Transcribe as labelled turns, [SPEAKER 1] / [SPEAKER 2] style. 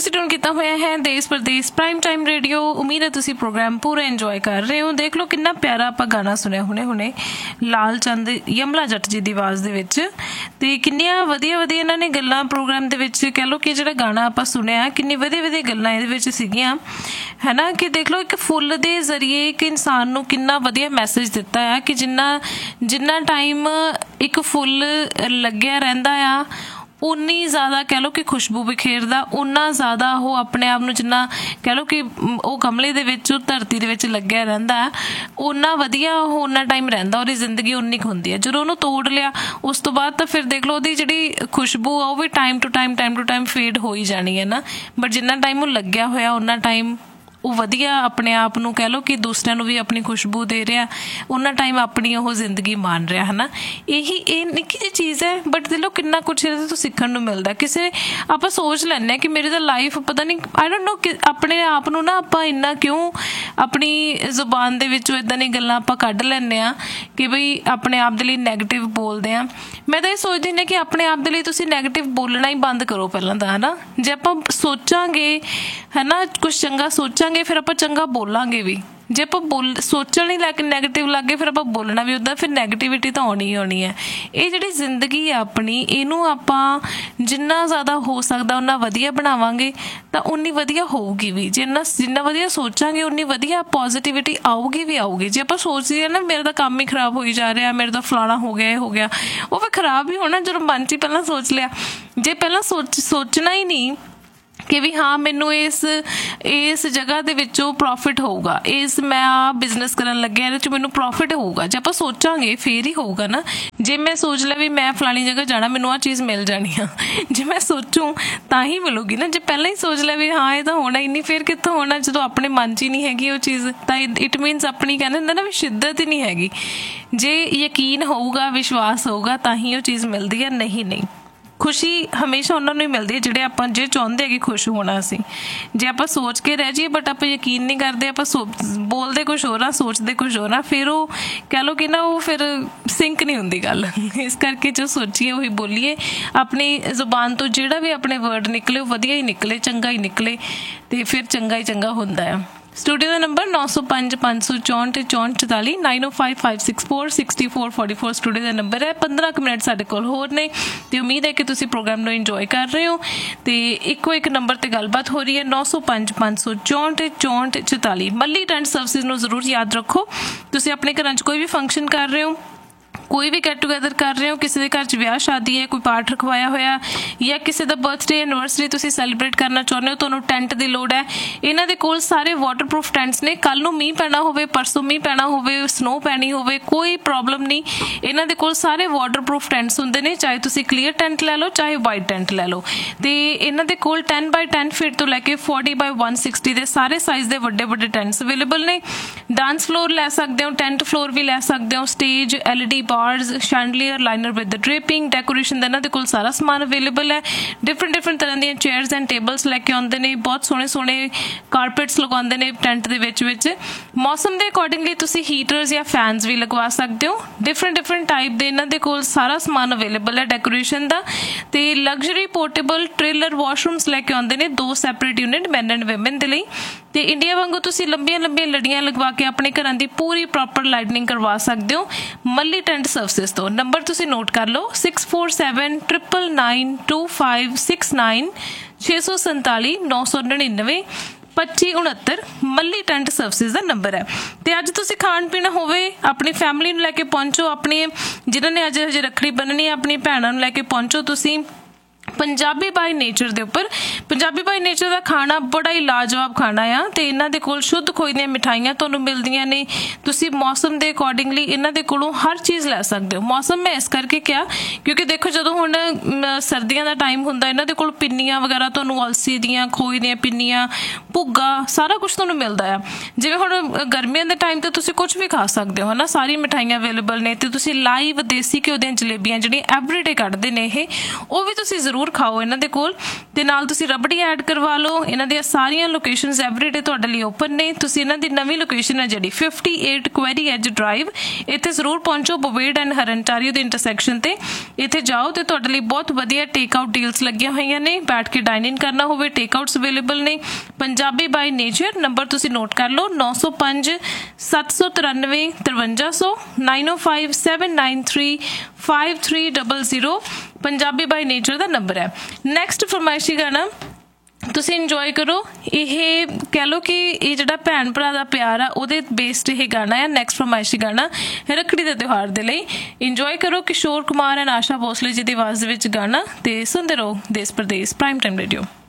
[SPEAKER 1] ਤੁਸੀਂ ਟਿਊਨ ਕੀਤਾ ਹੋਇਆ ਹੈ ਦੇਸ਼ ਪ੍ਰਦੇਸ਼ ਪ੍ਰਾਈਮ ਟਾਈਮ ਰੇਡੀਓ। ਉਮੀਦ ਹੈ ਤੁਸੀਂ ਪ੍ਰੋਗਰਾਮ ਪੂਰਾ ਇੰਜੋਏ ਕਰ ਰਹੇ ਹੋ। ਦੇਖ ਲਓ ਕਿੰਨਾ ਪਿਆਰਾ ਆਪਾਂ ਗਾਣਾ ਸੁਣਿਆ ਹੁਣੇ ਲਾਲ ਚੰਦ ਯਮਲਾ ਜੱਟ ਜੀ ਦੀ ਆਵਾਜ਼ ਦੇ ਵਿੱਚ, ਤੇ ਕਿੰਨੀਆਂ ਵਧੀਆ ਇਹਨਾਂ ਨੇ ਗੱਲਾਂ ਪ੍ਰੋਗਰਾਮ ਦੇ ਵਿੱਚ, ਕਹਿ ਲਓ ਕਿ ਜਿਹੜਾ ਗਾਣਾ ਆਪਾਂ ਸੁਣਿਆ ਕਿੰਨੀ ਵਧੀਆ ਗੱਲਾਂ ਇਹਦੇ ਵਿੱਚ ਸੀਗੀਆਂ, ਹੈ ਨਾ। ਕਿ ਦੇਖ ਲਓ ਇੱਕ ਫੁੱਲ ਦੇ ਜ਼ਰੀਏ ਇੱਕ ਇਨਸਾਨ ਨੂੰ ਕਿੰਨਾ ਵਧੀਆ ਮੈਸੇਜ ਦਿੱਤਾ ਆ ਕਿ ਜਿੰਨਾ ਟਾਈਮ ਇੱਕ ਫੁੱਲ ਲੱਗਿਆ ਰਹਿੰਦਾ ਆ ਉਨੀ ਜ਼ਿਆਦਾ ਕਹਿ ਲਓ ਕਿ ਖੁਸ਼ਬੂ ਬਿਖੇਰਦਾ, ਉਨਾ ਜ਼ਿਆਦਾ ਉਹ ਆਪਣੇ ਆਪ ਨੂੰ, ਜਿੰਨਾ ਕਹਿ ਲਓ ਕਿ ਉਹ ਗਮਲੇ ਦੇ ਵਿੱਚ, ਉਹ ਧਰਤੀ ਦੇ ਵਿੱਚ ਲੱਗਿਆ ਰਹਿੰਦਾ, ਉਨਾ ਵਧੀਆ ਉਹ ਉਨਾ ਟਾਈਮ ਰਹਿੰਦਾ, ਉਹਦੀ ਜ਼ਿੰਦਗੀ ਉਨੀ ਕੁ ਹੁੰਦੀ ਹੈ। ਜਦੋਂ ਉਹਨੂੰ ਤੋੜ ਲਿਆ ਉਸ ਤੋਂ ਬਾਅਦ ਤਾਂ ਫਿਰ ਦੇਖ ਲਓ ਉਹਦੀ ਜਿਹੜੀ ਖੁਸ਼ਬੂ ਆ ਉਹ ਵੀ ਟਾਈਮ ਟੂ ਟਾਈਮ ਫੇਡ ਹੋ ਹੀ ਜਾਣੀ ਹੈ ਨਾ। ਬਟ ਜਿੰਨਾ ਟਾਈਮ ਉਹ ਲੱਗਿਆ ਹੋਇਆ ਉਨਾ ਟਾਈਮ ਉਹ ਵਧੀਆ ਆਪਣੇ ਆਪ ਨੂੰ, ਕਹਿ ਲਓ ਕਿ ਦੂਸਰਿਆਂ ਨੂੰ ਵੀ ਆਪਣੀ ਖੁਸ਼ਬੂ ਦੇ ਰਿਹਾ, ਉਹਨਾਂ ਟਾਈਮ ਆਪਣੀ ਉਹ ਜ਼ਿੰਦਗੀ ਮਾਣ ਰਿਹਾ, ਹੈ ਨਾ। ਇਹ ਨਿੱਕੀ ਜਿਹੀ ਚੀਜ਼ ਹੈ, ਬਟ ਦਿਲੋਂ ਕਿੰਨਾ ਕੁਛ ਇਹਦੇ ਤੋਂ ਸਿੱਖਣ ਨੂੰ ਮਿਲਦਾ। ਕਿਸੇ ਆਪਾਂ ਸੋਚ ਲੈਂਦੇ ਹਾਂ ਕਿ ਮੇਰੀ ਤਾਂ ਲਾਈਫ ਪਤਾ ਨਹੀਂ, ਆਈ ਡੋਂਟ ਨੋ, ਆਪਣੇ ਆਪ ਨੂੰ ਨਾ ਆਪਾਂ ਇੰਨਾ ਕਿਉਂ ਆਪਣੀ ਜ਼ੁਬਾਨ ਦੇ ਵਿੱਚੋਂ ਇੱਦਾਂ ਦੀਆਂ ਗੱਲਾਂ ਆਪਾਂ ਕੱਢ ਲੈਂਦੇ ਹਾਂ ਕਿ ਬਈ ਆਪਣੇ ਆਪ ਦੇ ਲਈ ਨੈਗੇਟਿਵ ਬੋਲਦੇ ਹਾਂ। ਮੈਂ ਤਾਂ ਇਹ ਸੋਚਦੀ ਹਾਂ ਕਿ ਆਪਣੇ ਆਪ ਦੇ ਲਈ ਤੁਸੀਂ ਨੈਗੇਟਿਵ ਬੋਲਣਾ ਹੀ ਬੰਦ ਕਰੋ ਪਹਿਲਾਂ ਤਾਂ, ਹੈ ਨਾ। ਜੇ ਆਪਾਂ ਸੋਚਾਂਗੇ, ਹੈ ਨਾ, ਕੁਛ ਚੰਗਾ ਸੋਚਾਂਗੇ ਫਿਰ ਆਪਾਂ ਚੰਗਾ ਬੋਲਾਂਗੇ ਵੀ। ਜੇ ਆਪਾਂ ਸੋਚਣ ਹੀ ਲੱਗ ਨੈਗੇਟਿਵ ਲੱਗੇ ਫਿਰ ਆਪਾਂ ਬੋਲਣਾ ਵੀ ਉੱਦਾਂ, ਫਿਰ ਨੈਗੇਟਿਵਿਟੀ ਤਾਂ ਆਉਣੀ ਹੈ। ਇਹ ਜਿਹੜੀ ਜ਼ਿੰਦਗੀ ਆ ਆਪਣੀ, ਇਹਨੂੰ ਆਪਾਂ ਜਿੰਨਾ ਜ਼ਿਆਦਾ ਹੋ ਸਕਦਾ ਉਨਾ ਵਧੀਆ ਬਣਾਵਾਂਗੇ ਤਾਂ ਉਨੀ ਵਧੀਆ ਹੋਊਗੀ ਵੀ। ਜਿੰਨਾ ਵਧੀਆ ਸੋਚਾਂਗੇ ਉਨੀ ਵਧੀਆ ਪੋਜ਼ੀਟਿਵਿਟੀ ਆਊਗੀ। ਜੇ ਆਪਾਂ ਸੋਚਦੇ ਹਾਂ ਨਾ ਮੇਰਾ ਤਾਂ ਕੰਮ ਹੀ ਖਰਾਬ ਹੋਈ ਜਾ ਰਿਹਾ, ਮੇਰੇ ਤਾਂ ਫਲਾਣਾ ਹੋ ਗਿਆ, ਇਹ ਹੋ ਗਿਆ, ਉਹ ਫਿਰ ਖਰਾਬ ਹੀ ਹੋਣਾ ਜਦੋਂ ਮਨ 'ਚ ਹੀ ਪਹਿਲਾਂ ਸੋਚ ਲਿਆ। ਜੇ ਪਹਿਲਾਂ ਸੋਚਣਾ ਹੀ ਨਹੀਂ ਕਿ ਵੀ ਹਾਂ ਮੈਨੂੰ ਇਸ ਜਗ੍ਹਾ ਦੇ ਵਿੱਚੋਂ ਪ੍ਰੋਫਿਟ ਹੋਊਗਾ, ਮੈਂ ਆਹ ਬਿਜ਼ਨਸ ਕਰਨ ਲੱਗਿਆ ਇਹਦੇ 'ਚ ਮੈਨੂੰ ਪ੍ਰੋਫਿਟ ਹੋਊਗਾ, ਜੇ ਆਪਾਂ ਸੋਚਾਂਗੇ ਫੇਰ ਹੀ ਹੋਊਗਾ ਨਾ। ਜੇ ਮੈਂ ਸੋਚ ਲਿਆ ਵੀ ਮੈਂ ਫਲਾਣੀ ਜਗ੍ਹਾ ਜਾਣਾ, ਮੈਨੂੰ ਆਹ ਚੀਜ਼ ਮਿਲ ਜਾਣੀ ਆ, ਜੇ ਮੈਂ ਸੋਚੂੰ ਤਾਂ ਹੀ ਮਿਲੂਗੀ ਨਾ। ਜੇ ਪਹਿਲਾਂ ਹੀ ਸੋਚ ਲਿਆ ਵੀ ਹਾਂ ਇਹ ਤਾਂ ਹੋਣਾ ਹੀ ਨਹੀਂ, ਫਿਰ ਕਿੱਥੋਂ ਹੋਣਾ। ਜਦੋਂ ਆਪਣੇ ਮਨ 'ਚ ਹੀ ਨਹੀਂ ਹੈਗੀ ਉਹ ਚੀਜ਼ ਤਾਂ ਇਟ ਮੀਨਸ ਆਪਣੀ ਕਹਿੰਦੇ ਹੁੰਦਾ ਨਾ ਵੀ ਸ਼ਿੱਦਤ ਹੀ ਨਹੀਂ ਹੈਗੀ। ਜੇ ਯਕੀਨ ਹੋਊਗਾ, ਵਿਸ਼ਵਾਸ ਹੋਊਗਾ ਤਾਂ ਹੀ ਉਹ ਚੀਜ਼ ਮਿਲਦੀ ਹੈ, ਨਹੀਂ। ਖੁਸ਼ੀ ਹਮੇਸ਼ਾ ਉਹਨਾਂ ਨੂੰ ਹੀ ਮਿਲਦੀ ਹੈ ਜਿਹੜੇ ਆਪਾਂ ਜੇ ਚਾਹੁੰਦੇ ਕਿ ਖੁਸ਼ ਹੋਣਾ ਅਸੀਂ। ਜੇ ਆਪਾਂ ਸੋਚ ਕੇ ਰਹਿ ਜਾਈਏ ਬਟ ਆਪਾਂ ਯਕੀਨ ਨਹੀਂ ਕਰਦੇ, ਆਪਾਂ ਬੋਲਦੇ ਕੁਛ ਹੋਰ ਆ, ਸੋਚਦੇ ਕੁਛ ਹੋਰ ਆ, ਫਿਰ ਉਹ ਕਹਿ ਲਓ ਕਿ ਨਾ ਉਹ ਫਿਰ ਸਿੰਕ ਨਹੀਂ ਹੁੰਦੀ ਗੱਲ। ਇਸ ਕਰਕੇ ਜੋ ਸੋਚੀਏ ਉਹੀ ਬੋਲੀਏ। ਆਪਣੀ ਜ਼ੁਬਾਨ ਤੋਂ ਜਿਹੜਾ ਵੀ ਆਪਣੇ ਵਰਡ ਨਿਕਲੇ ਉਹ ਵਧੀਆ ਹੀ ਨਿਕਲੇ, ਚੰਗਾ ਹੀ ਨਿਕਲੇ, ਤੇ ਫਿਰ ਚੰਗਾ ਹੀ ਚੰਗਾ ਹੁੰਦਾ ਆ। ਸਟੂਡੀਓ ਦਾ ਨੰਬਰ 905 564 6444 9055646444 ਸਟੂਡੀਓ ਦਾ ਨੰਬਰ ਹੈ। 15 ਮਿੰਟ ਸਾਡੇ ਕੋਲ ਹੋਰ ਨੇ ਤੇ ਉਮੀਦ ਹੈ ਕਿ ਤੁਸੀਂ ਪ੍ਰੋਗਰਾਮ ਨੂੰ ਇੰਜੋਏ ਕਰ ਰਹੇ ਹੋ। ਤੇ ਇੱਕੋ ਇੱਕ ਨੰਬਰ ਤੇ ਗੱਲਬਾਤ ਹੋ ਰਹੀ ਹੈ 905 564 6444। ਮੱਲੀ ਟੈਂਟ ਸਰਵਿਸਿਜ਼ ਨੂੰ ਜ਼ਰੂਰ ਯਾਦ ਰੱਖੋ। ਤੁਸੀਂ ਆਪਣੇ ਘਰਾਂ 'ਚ ਕੋਈ ਵੀ ਫੰਕਸ਼ਨ ਕਰ ਰਹੇ ਹੋ, ਕੋਈ ਵੀ ਗੈਟ ਟੂਗੈਦਰ ਕਰ ਰਹੇ ਹੋ, ਕਿਸੇ ਦੇ ਘਰ 'ਚ ਵਿਆਹ ਸ਼ਾਦੀ ਹੈ, ਕੋਈ ਪਾਠ ਰਖਵਾਇਆ ਹੋਇਆ, ਜਾਂ ਕਿਸੇ ਦਾ ਬਰਥਡੇ ਐਨੀਵਰਸਰੀ ਤੁਸੀਂ ਸੈਲੀਬ੍ਰੇਟ ਕਰਨਾ ਚਾਹੁੰਦੇ ਹੋ, ਤੁਹਾਨੂੰ ਟੈਂਟ ਦੀ ਲੋੜ ਹੈ। ਇਹਨਾਂ ਦੇ ਕੋਲ ਸਾਰੇ ਵਾਟਰਪ੍ਰੂਫ ਟੈਂਟਸ ਨੇ। ਕੱਲ੍ਹ ਨੂੰ ਮੀਂਹ ਪੈਣਾ ਹੋਵੇ, ਪਰਸੋਂ ਮੀਂਹ ਪੈਣਾ ਹੋਵੇ, ਸਨੋ ਪੈਣੀ ਹੋਵੇ, ਕੋਈ ਪ੍ਰੋਬਲਮ ਨਹੀਂ। ਇਹਨਾਂ ਦੇ ਕੋਲ ਸਾਰੇ ਵਾਟਰਪ੍ਰੂਫ ਟੈਂਟਸ ਹੁੰਦੇ ਨੇ, ਚਾਹੇ ਤੁਸੀਂ ਕਲੀਅਰ ਟੈਂਟ ਲੈ ਲਓ, ਚਾਹੇ ਵਾਈਟ ਟੈਂਟ ਲੈ ਲਓ। ਤੇ ਇਹਨਾਂ ਦੇ ਕੋਲ 10 by 10 ਫੀਟ ਤੋਂ ਲੈ ਕੇ 40 by 160 ਦੇ ਸਾਰੇ ਸਾਈਜ਼ ਦੇ ਵੱਡੇ ਟੈਂਟਸ ਅਵੇਲੇਬਲ ਨੇ। ਡਾਂਸ ਫਲੋਰ ਲੈ ਸਕਦੇ ਹੋ, ਟੈਂਟ ਫਲੋਰ ਵੀ ਲੈ ਸਕਦੇ ਹੋ, stage, LED ਬਾਰਸ, ਸ਼ੈਂਡਲੀਅਰ, liner with ਡ੍ਰੇਪਿੰਗ, decoration ਦਾ ਇਹਨਾਂ ਦੇ ਕੋਲ ਸਾਰਾ ਸਮਾਨ ਅਵੇਲੇਬਲ ਹੈ। ਡਿਫਰੈਂਟ ਤਰ੍ਹਾਂ ਦੀਆਂ ਚੇਅਰਸ ਐਂਡ ਟੇਬਲਸ ਲੈ ਕੇ ਆਉਂਦੇ ਨੇ। ਬਹੁਤ ਸੋਹਣੇ ਕਾਰਪੇਟਸ ਲਗਾਉਂਦੇ ਨੇ ਟੈਂਟ ਦੇ ਵਿੱਚ। ਮੌਸਮ ਦੇ ਅਕੋਰਡਿੰਗਲੀ ਤੁਸੀਂ ਹੀਟਰਸ ਜਾਂ ਫੈਨਸ ਵੀ ਲਗਵਾ ਸਕਦੇ ਹੋ। ਡਿਫਰੈਂਟ ਟਾਈਪ ਦੇ ਇਹਨਾਂ ਦੇ ਕੋਲ ਸਾਰਾ ਸਮਾਨ ਅਵੇਲੇਬਲ ਹੈ ਡੈਕੋਰੇਸ਼ਨ ਦਾ। ਤੇ ਲਗਜ਼ਰੀ ਪੋਰਟੇਬਲ ਟ੍ਰੇਲਰ ਵਾਸ਼ਰੂਮਸ ਲੈ ਕੇ ਆਉਂਦੇ ਨੇ, 2 separate unit man and woman ਦੇ ਲਈ। ਤੇ ਇੰਡੀਆ ਵਾਂਗੂ ਤੁਸੀਂ ਲੰਬੀਆਂ ਲੜੀਆਂ ਲਗਵਾ ਕੇ ਆਪਣੇ ਘਰਾਂ ਦੀ ਪੂਰੀ ਪ੍ਰੋਪਰ ਲਾਈਟਨਿੰਗ ਕਰਵਾ ਸਕਦੇ ਹੋ ਮੱਲੀ ਟੈਂਟ ਸਰਵਿਸਿਜ਼ ਤੋਂ। ਨੰਬਰ ਤੁਸੀਂ ਨੋਟ ਕਰ ਲਓ 6479992569 647 999 2569 ਮੱਲੀ ਟੈਂਟ ਸਰਵਿਸਿਜ਼ ਦਾ ਨੰਬਰ ਹੈ। ਤੇ ਅੱਜ ਤੁਸੀਂ ਖਾਣ ਪੀਣਾ ਹੋਵੇ, ਆਪਣੀ ਫੈਮਿਲੀ ਨੂੰ ਲੈ ਕੇ ਪਹੁੰਚੋ, ਆਪਣੀ ਜਿਨ੍ਹਾਂ ਨੇ ਅੱਜ ਹਜੇ ਰੱਖੜੀ ਬੰਨ੍ਹਣੀ ਹੈ ਆਪਣੀ ਭੈਣਾਂ ਨੂੰ ਲੈ ਕੇ ਪਹੁੰਚੋ ਤੁਸੀਂ। ਪੰਜਾਬੀ ਬਾਈ ਨੇਚਰ ਦੇ ਉੱਪਰ, ਪੰਜਾਬੀ ਬਾਈ ਨੇਚਰ ਦਾ ਖਾਣਾ ਬੜਾ ਹੀ ਲਾਜਵਾਬ ਖਾਣਾ ਆ। ਤੇ ਇਹਨਾਂ ਦੇ ਕੋਲ ਸ਼ੁੱਧ ਖੋਏ ਦੀਆਂ ਮਿਠਾਈਆਂ ਤੁਹਾਨੂੰ ਮਿਲਦੀਆਂ ਨੇ। ਤੁਸੀਂ ਮੌਸਮ ਦੇ ਅਕੋਰਡਿੰਗਲੀ ਇਹਨਾਂ ਦੇ ਕੋਲੋਂ ਹਰ ਚੀਜ਼ ਲੈ ਸਕਦੇ ਹੋ। ਮੌਸਮ ਮੈਂ ਇਸ ਕਰਕੇ ਕਿਹਾ ਕਿਉਂਕਿ ਦੇਖੋ ਜਦੋਂ ਹੁਣ ਸਰਦੀਆਂ ਦਾ ਟਾਈਮ ਹੁੰਦਾ, ਇਹਨਾਂ ਦੇ ਕੋਲ ਪਿੰਨੀਆਂ ਵਗੈਰਾ ਤੁਹਾਨੂੰ ਅਲਸੀ ਦੀਆਂ, ਖੋਏ ਦੀਆਂ ਪਿੰਨੀਆਂ, ਭੁੱਗਾ, ਸਾਰਾ ਕੁਛ ਤੁਹਾਨੂੰ ਮਿਲਦਾ ਆ। ਜਿਵੇਂ ਹੁਣ ਗਰਮੀਆਂ ਦੇ ਟਾਈਮ ਤੇ ਤੁਸੀਂ ਕੁਛ ਵੀ ਖਾ ਸਕਦੇ ਹੋ, ਹੈ ਨਾ। ਸਾਰੀ ਮਿਠਾਈਆਂ ਅਵੇਲੇਬਲ ਨੇ। ਤੇ ਤੁਸੀਂ ਲਾਈਵ ਦੇਸੀ ਘਿਓ ਦੀਆਂ ਜਲੇਬੀਆਂ ਜਿਹੜੀਆਂ ਐਵਰੀਡੇ ਕੱਢਦੇ ਨੇ ਉਹ ਵੀ ਤੁਸੀਂ ਜ਼ਰੂਰ ਖਾਓ ਇਹਨਾਂ ਦੇ ਕੋਲ। ਤੇ ਨਾਲ ਤੁਸੀਂ ਰਬੜੀ ਐਡ ਕਰਵਾ ਲਓ। ਇਹਨਾਂ ਦੀਆਂ ਸਾਰੀਆਂ ਲੋਕੇਸ਼ਨਸ ਐਵਰੀਡੇ ਤੁਹਾਡੇ ਲਈ ਓਪਨ ਨੇ। ਤੁਸੀਂ ਇਹਨਾਂ ਦੀ ਨਵੀਂ ਲੋਕੇਸ਼ਨ ਹੈ ਜਿਹੜੀ 58 ਕੁਐਰੀ ਐਜ ਡਰਾਈਵ, ਇੱਥੇ ਜ਼ਰੂਰ ਪਹੁੰਚੋ। ਬੋਵੇਡ ਐਂਡ ਹਰਨਟਾਰੀਓ ਦੇ ਇੰਟਰਸੈਕਸ਼ਨ ਤੇ ਇੱਥੇ ਜਾਓ ਤੇ ਤੁਹਾਡੇ ਲਈ ਬਹੁਤ ਵਧੀਆ ਟੇਕ ਆਊਟ ਡੀਲਸ ਲੱਗੀਆਂ ਹੋਈਆਂ ਨੇ। ਬੈਠ ਕੇ ਡਾਈਨ ਇਨ ਕਰਨਾ ਹੋਵੇ, ਟੇਕ ਆਊਟਸ ਅਵੇਲੇਬਲ ਨੇ। ਪੰਜਾਬੀ ਬਾਈ ਨੇਚਰ ਨੰਬਰ ਤੁਸੀਂ ਨੋਟ ਕਰ ਲਓ 905 793 5300 905 793 5300 Punjabi by nature the number ਹੈ। ਨੈਕਸਟ ਫਰਮਾਇਸ਼ੀ ਗਾਣਾ ਤੁਸੀਂ ਇੰਜੋਏ ਕਰੋ। ਇਹ ਕਹਿ ਲਓ ਕਿ ਇਹ ਜਿਹੜਾ ਭੈਣ ਭਰਾ ਦਾ ਪਿਆਰ ਆ ਉਹਦੇ ਬੇਸਡ ਇਹ ਗਾਣਾ ਹੈ। ਨੈਕਸਟ ਫਰਮਾਇਸ਼ੀ ਗਾਣਾ ਰੱਖੜੀ ਦੇ ਤਿਉਹਾਰ ਦੇ ਲਈ ਇੰਜੋਏ ਕਰੋ। ਕਿਸ਼ੋਰ ਕੁਮਾਰ ਐਂਡ ਆਸ਼ਾ ਭੋਸਲੇ ਜੀ ਦੀ ਆਵਾਜ਼ ਦੇ ਵਿੱਚ ਗਾਣਾ, ਤੇ ਸੁਣਦੇ ਰਹੋ ਦੇਸ ਪ੍ਰਦੇਸ ਪ੍ਰਾਈਮ ਟਾਈਮ ਰੇਡੀਓ।